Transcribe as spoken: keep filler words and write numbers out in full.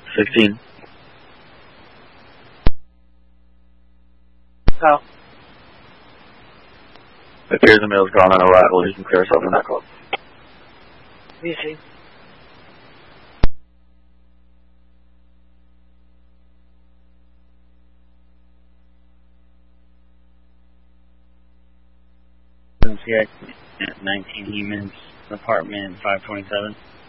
sixteen. Oh. It appears the mail's gone on arrival. You can clear yourself from that call. Easy. C X nineteen Humans, apartment five twenty-seven.